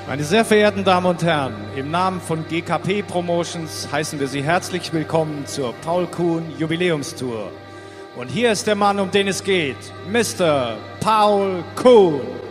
Meine sehr verehrten Damen und Herren, im Namen von GKP Promotions heißen wir Sie herzlich willkommen zur Paul Kuhn Jubiläumstour. Und hier ist der Mann, um den es geht, Mr. Paul Kuhn.